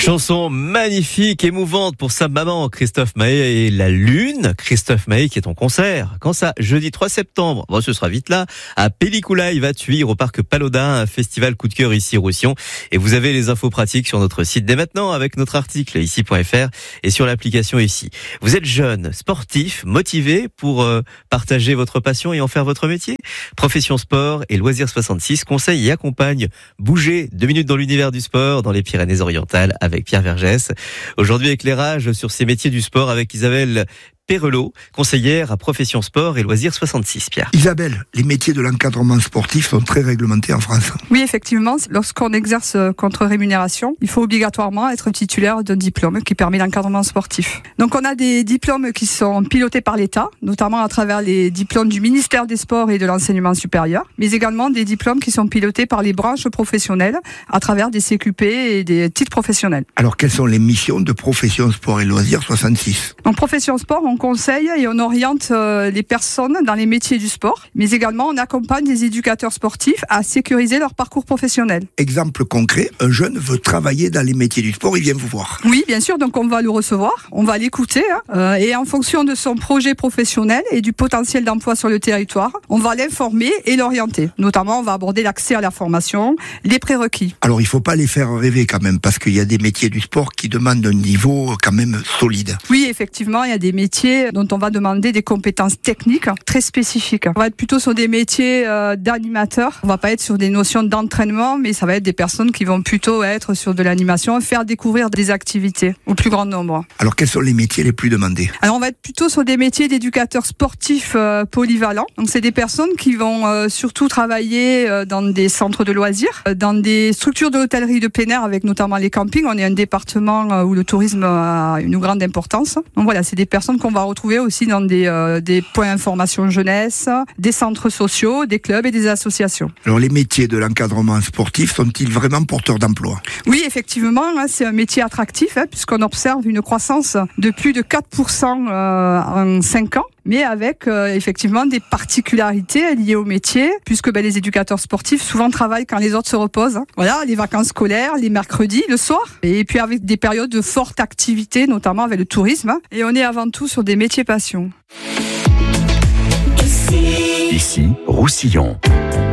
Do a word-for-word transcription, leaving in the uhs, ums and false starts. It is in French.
Chanson magnifique, émouvante pour sa maman, Christophe Maé et la Lune. Christophe Maé qui est en concert. Quand ça, jeudi trois septembre, bon, ce sera vite là, à Pellicula, va tuer au parc Palodin, un festival coup de cœur ici Roussillon. Et vous avez les infos pratiques sur notre site dès maintenant avec notre article ici point f r et sur l'application ici. Vous êtes jeune, sportif, motivé pour euh, partager votre passion et en faire votre métier. Profession Sport et Loisirs soixante-six conseille et accompagne bouger deux minutes dans l'univers du sport dans les Pyrénées-Orientales avec Pierre Vergès. Aujourd'hui, éclairage sur ces métiers du sport avec Isabelle Perrelot, conseillère à Profession Sport et Loisirs soixante-six. Pierre. Isabelle, les métiers de l'encadrement sportif sont très réglementés en France. Oui, effectivement, lorsqu'on exerce contre rémunération, il faut obligatoirement être titulaire d'un diplôme qui permet l'encadrement sportif. Donc on a des diplômes qui sont pilotés par l'État, notamment à travers les diplômes du ministère des Sports et de l'Enseignement supérieur, mais également des diplômes qui sont pilotés par les branches professionnelles à travers des C Q P et des titres professionnels. Alors quelles sont les missions de Profession Sport et Loisirs soixante-six ? Donc Profession Sport, on conseille et on oriente euh, les personnes dans les métiers du sport, mais également on accompagne les éducateurs sportifs à sécuriser leur parcours professionnel. Exemple concret, un jeune veut travailler dans les métiers du sport, il vient vous voir. Oui, bien sûr, donc on va le recevoir, on va l'écouter hein, euh, et en fonction de son projet professionnel et du potentiel d'emploi sur le territoire, on va l'informer et l'orienter. Notamment, on va aborder l'accès à la formation, les prérequis. Alors il ne faut pas les faire rêver quand même, parce qu'il y a des métiers du sport qui demandent un niveau quand même solide. Oui, effectivement, il y a des métiers dont on va demander des compétences techniques très spécifiques. On va être plutôt sur des métiers euh, d'animateurs. On va pas être sur des notions d'entraînement, mais ça va être des personnes qui vont plutôt être sur de l'animation, faire découvrir des activités au plus grand nombre. Alors quels sont les métiers les plus demandés ? Alors on va être plutôt sur des métiers d'éducateurs sportifs euh, polyvalents. Donc c'est des personnes qui vont euh, surtout travailler euh, dans des centres de loisirs, euh, dans des structures de l'hôtellerie de plein air avec notamment les campings. On est un département euh, où le tourisme a une grande importance. Donc voilà, c'est des personnes qu'on va retrouver aussi dans des, euh, des points information jeunesse, des centres sociaux, des clubs et des associations. Alors les métiers de l'encadrement sportif sont-ils vraiment porteurs d'emploi ? Oui, effectivement, hein, c'est un métier attractif hein, puisqu'on observe une croissance de plus de quatre pour cent euh, en cinq ans. Mais avec euh, effectivement des particularités liées au métier, puisque ben, les éducateurs sportifs souvent travaillent quand les autres se reposent. Hein. Voilà, les vacances scolaires, les mercredis, le soir, et puis avec des périodes de forte activité, notamment avec le tourisme. Hein. Et on est avant tout sur des métiers passion. Ici, Roussillon.